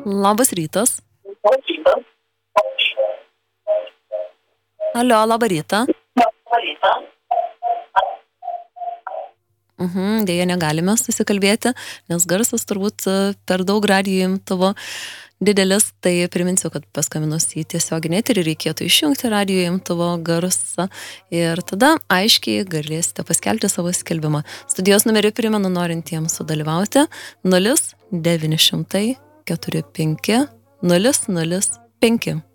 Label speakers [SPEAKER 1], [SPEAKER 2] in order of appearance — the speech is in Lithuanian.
[SPEAKER 1] Labas rytas. Alio, labą rytą. Dėja negalime susikalbėti, nes garsas turbūt per daug radijo imtuvo didelis, tai priminsiu, kad paskambinus į tiesioginį eterį reikėtų išjungti radijo imtuvo garsą ir tada aiškiai galėsite paskelbti savo skelbimą. Studijos numerį primenu norintiems sudalyvauti 0900 45 005.